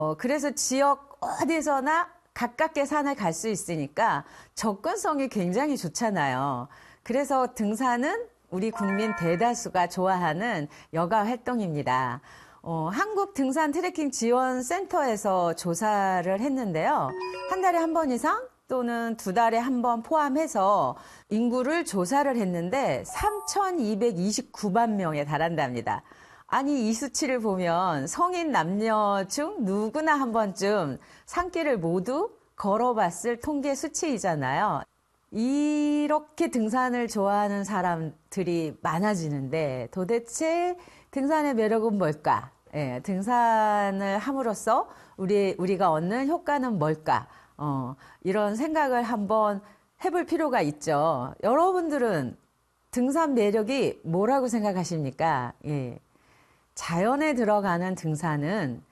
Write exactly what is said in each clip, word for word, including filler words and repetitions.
어, 그래서 지역 어디서나 가깝게 산을 갈 수 있으니까 접근성이 굉장히 좋잖아요. 그래서 등산은 우리 국민 대다수가 좋아하는 여가 활동입니다. 어, 한국 등산 트레킹 지원 센터에서 조사를 했는데요. 한 달에 한 번 이상 또는 두 달에 한 번 포함해서 인구를 조사를 했는데 삼천이백이십구만 명에 달한답니다. 아니, 이 수치를 보면 성인 남녀 중 누구나 한 번쯤 산길을 모두 걸어봤을 통계 수치이잖아요. 이렇게 등산을 좋아하는 사람들이 많아지는데 도대체 등산의 매력은 뭘까? 예, 등산을 함으로써 우리, 우리가 얻는 효과는 뭘까? 어, 이런 생각을 한번 해볼 필요가 있죠. 여러분들은 등산 매력이 뭐라고 생각하십니까? 예. 자연에 들어가는 등산은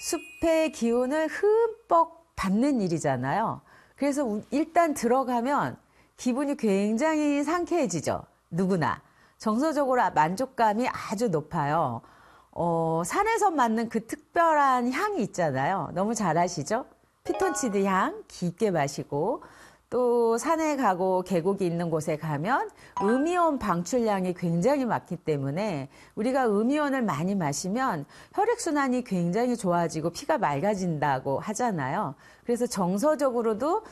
숲의 기운을 흠뻑 받는 일이잖아요. 그래서 일단 들어가면 기분이 굉장히 상쾌해지죠. 누구나. 정서적으로 만족감이 아주 높아요. 어, 산에서 맡는 그 특별한 향이 있잖아요. 너무 잘 아시죠? 피톤치드 향 깊게 마시고 또 산에 가고 계곡이 있는 곳에 가면 음이온 방출량이 굉장히 많기 때문에 우리가 음이온을 많이 마시면 혈액순환이 굉장히 좋아지고 피가 맑아진다고 하잖아요. 그래서 정서적으로도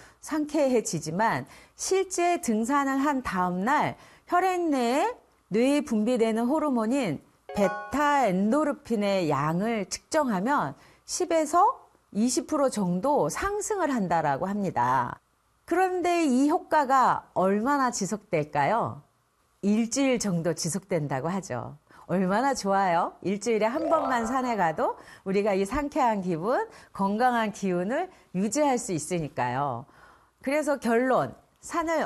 상쾌해지지만 실제 등산을 한 다음 날 혈액 내에 뇌에 분비되는 호르몬인 베타 엔도르핀의 양을 측정하면 십에서 이십 퍼센트 정도 상승을 한다라고 합니다. 그런데 이 효과가 얼마나 지속될까요? 일주일 정도 지속된다고 하죠. 얼마나 좋아요? 일주일에 한 번만 산에 가도 우리가 이 상쾌한 기분, 건강한 기운을 유지할 수 있으니까요. 그래서 결론, 산을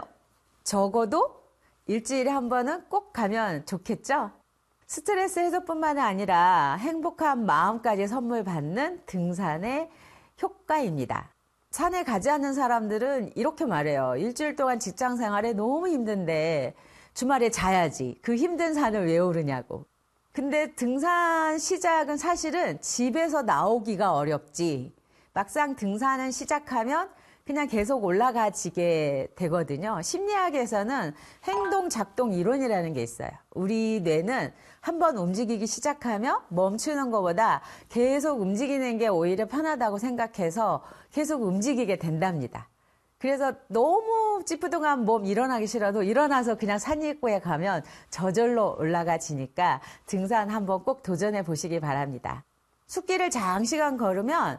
적어도 일주일에 한 번은 꼭 가면 좋겠죠? 스트레스 해소뿐만 아니라 행복한 마음까지 선물 받는 등산의 효과입니다. 산에 가지 않는 사람들은 이렇게 말해요. 일주일 동안 직장 생활에 너무 힘든데 주말에 자야지. 그 힘든 산을 왜 오르냐고. 근데 등산 시작은 사실은 집에서 나오기가 어렵지. 막상 등산은 시작하면 그냥 계속 올라가지게 되거든요. 심리학에서는 행동 작동 이론이라는 게 있어요. 우리 뇌는 한번 움직이기 시작하면 멈추는 것보다 계속 움직이는 게 오히려 편하다고 생각해서 계속 움직이게 된답니다. 그래서 너무 찌뿌둥한 몸 일어나기 싫어도 일어나서 그냥 산입구에 가면 저절로 올라가지니까 등산 한번 꼭 도전해 보시기 바랍니다. 숲길을 장시간 걸으면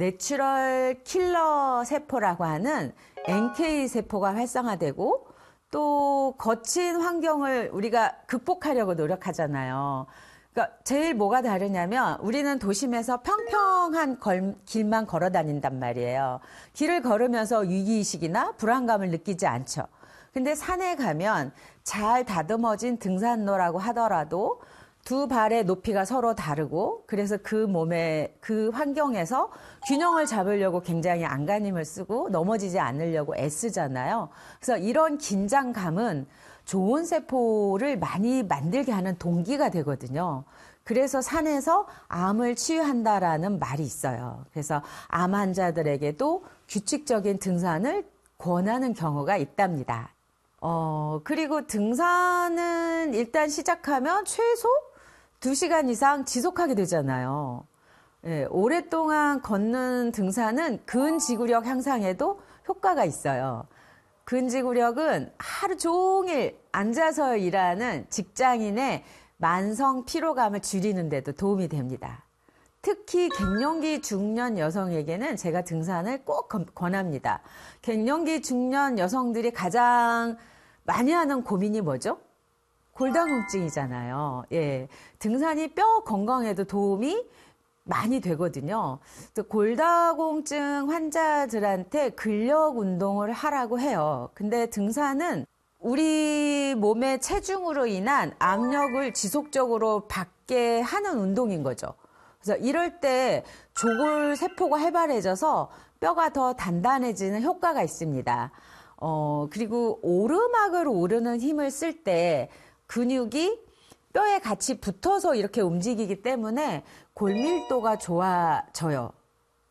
내추럴 킬러 세포라고 하는 엔케이 세포가 활성화되고 또 거친 환경을 우리가 극복하려고 노력하잖아요. 그러니까 제일 뭐가 다르냐면 우리는 도심에서 평평한 걸, 길만 걸어 다닌단 말이에요. 길을 걸으면서 위기의식이나 불안감을 느끼지 않죠. 근데 산에 가면 잘 다듬어진 등산로라고 하더라도 두 발의 높이가 서로 다르고 그래서 그 몸에 그 환경에서 균형을 잡으려고 굉장히 안간힘을 쓰고 넘어지지 않으려고 애쓰잖아요. 그래서 이런 긴장감은 좋은 세포를 많이 만들게 하는 동기가 되거든요. 그래서 산에서 암을 치유한다라는 말이 있어요. 그래서 암 환자들에게도 규칙적인 등산을 권하는 경우가 있답니다. 어, 그리고 등산은 일단 시작하면 최소 두 시간 이상 지속하게 되잖아요. 예, 오랫동안 걷는 등산은 근지구력 향상에도 효과가 있어요. 근지구력은 하루 종일 앉아서 일하는 직장인의 만성 피로감을 줄이는 데도 도움이 됩니다. 특히 갱년기 중년 여성에게는 제가 등산을 꼭 권합니다. 갱년기 중년 여성들이 가장 많이 하는 고민이 뭐죠? 골다공증이잖아요. 예, 등산이 뼈 건강에도 도움이 많이 되거든요. 골다공증 환자들한테 근력 운동을 하라고 해요. 근데 등산은 우리 몸의 체중으로 인한 압력을 지속적으로 받게 하는 운동인 거죠. 그래서 이럴 때 조골 세포가 활발해져서 뼈가 더 단단해지는 효과가 있습니다. 어, 그리고 오르막을 오르는 힘을 쓸 때 근육이 뼈에 같이 붙어서 이렇게 움직이기 때문에 골밀도가 좋아져요.